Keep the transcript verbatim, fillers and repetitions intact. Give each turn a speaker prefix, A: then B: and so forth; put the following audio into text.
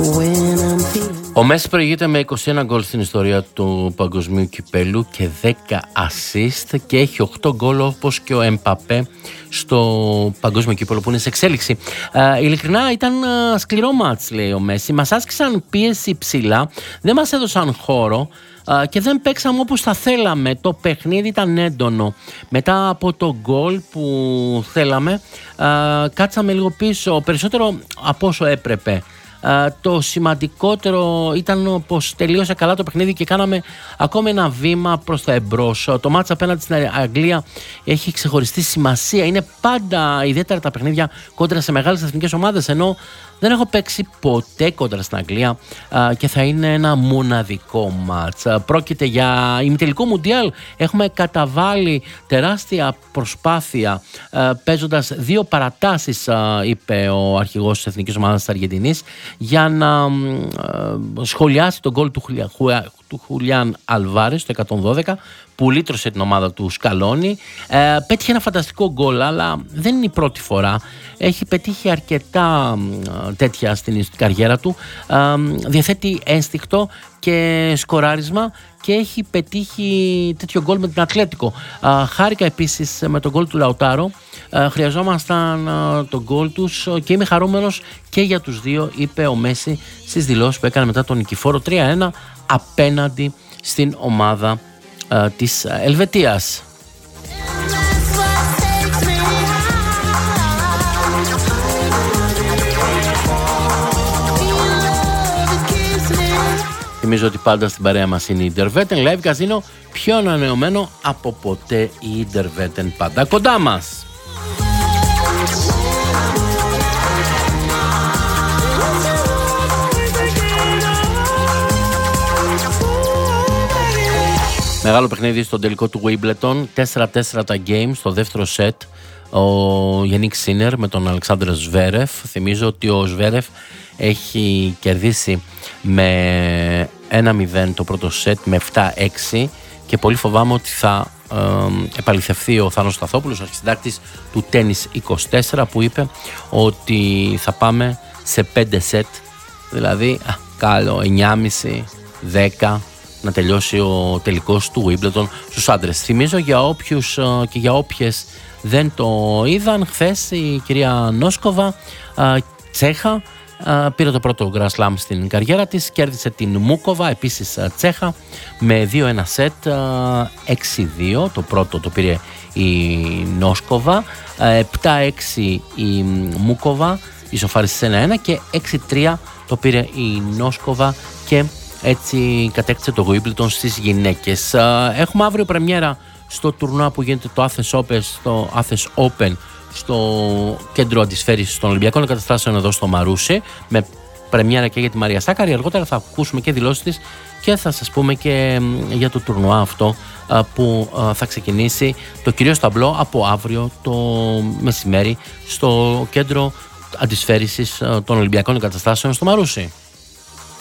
A: Ο Μέση προηγείται με είκοσι ένα γκολ στην ιστορία του παγκοσμίου κυπέλου και δέκα assist και έχει οκτώ γκολ όπως και ο Εμπαπέ στο παγκόσμιο κύπελο που είναι σε εξέλιξη. Ε, ειλικρινά ήταν σκληρό μάτς, λέει ο Μέση. Μας άσκησαν πίεση ψηλά, δεν μας έδωσαν χώρο και δεν παίξαμε όπως θα θέλαμε. Το παιχνίδι ήταν έντονο. Μετά από το γκολ που θέλαμε, κάτσαμε λίγο πίσω, περισσότερο από όσο έπρεπε. Το σημαντικότερο ήταν πως τελείωσε καλά το παιχνίδι και κάναμε ακόμη ένα βήμα προς τα εμπρός. Το μάτς απέναντι στην Αγγλία έχει ξεχωριστή σημασία. Είναι πάντα ιδιαίτερα τα παιχνίδια κόντρα σε μεγάλες εθνικές ομάδες, ενώ δεν έχω παίξει ποτέ κόντρα στην Αγγλία και θα είναι ένα μοναδικό μάτς. Πρόκειται για ημιτελικό Μουντιάλ. Έχουμε καταβάλει τεράστια προσπάθεια παίζοντας δύο παρατάσεις, είπε ο αρχηγός της εθνικής ομάδας της Αργεντινής, για να σχολιάσει τον γκολ του, Χουλια, του Χουλιάν Αλβάρες το εκατόν δώδεκα που λύτρωσε την ομάδα του Σκαλόνι. Ε, πέτυχε ένα φανταστικό γκολ, αλλά δεν είναι η πρώτη φορά. Έχει πετύχει αρκετά ε, τέτοια στην καριέρα του. Ε, διαθέτει ένστικτο και σκοράρισμα και έχει πετύχει τέτοιο γκολ με την Ατλέτικο. Ε, χάρηκα επίσης με τον γκολ του Λαουτάρο. Ε, χρειαζόμασταν ε, τον γκολ τους και είμαι χαρούμενος και για τους δύο, είπε ο Μέση στις δηλώσεις που έκανε μετά τον νικηφόρο τρία ένα απέναντι στην ομάδα ε, της Ελβετίας. Θυμίζω ότι πάντα στην παρέα μας είναι η Intervetten Live Casino, πιο ανανεωμένο από ποτέ η Intervetten, πάντα κοντά μας. Μεγάλο παιχνίδι στον τελικό του Wimbledon, τέσσερα τέσσερα τα games στο δεύτερο σετ. Ο Γιάννικ Σίνερ με τον Αλεξάνδρ Σβέρεφ. Θυμίζω ότι ο Σβέρεφ έχει κερδίσει με ένα μηδέν το πρώτο σετ, με επτά έξι, και πολύ φοβάμαι ότι θα ε, επαληθευτεί ο Θάνος Σταθόπουλος, αρχισυντάκτης του Τένις είκοσι τέσσερα, που είπε ότι θα πάμε σε πέντε σετ, δηλαδή α, καλό εννιά και μισό δέκα να τελειώσει ο τελικός του Wimbledon στους άντρες. Θυμίζω για όποιους και για όποιες δεν το είδαν, χθες η κυρία Νόσκοβα, Τσέχα, πήρε το πρώτο Grand Slam στην καριέρα της, κέρδισε την Μούκοβα, επίσης Τσέχα, με δύο ένα σετ, έξι δύο, το πρώτο το πήρε η Νόσκοβα, επτά έξι η Μούκοβα, ισοφάρισε σε ένα ένα, και έξι τρία το πήρε η Νόσκοβα και έτσι κατέκτησε το Wimbledon στις γυναίκες. Έχουμε αύριο πρεμιέρα στο τουρνουά που γίνεται το Athens Open, στο Athens Open, στο κέντρο αντισφαίρησης των Ολυμπιακών Εγκαταστάσεων εδώ στο Μαρούσι, με πρεμιέρα και για τη Μαρία Σάκαρη. Αργότερα θα ακούσουμε και δηλώσεις της και θα σας πούμε και για το τουρνουά αυτό που θα ξεκινήσει το κυρίως ταμπλό από αύριο το μεσημέρι στο κέντρο αντισφαίρησης των Ολυμπιακών Εγκαταστάσεων στο Μαρούσι.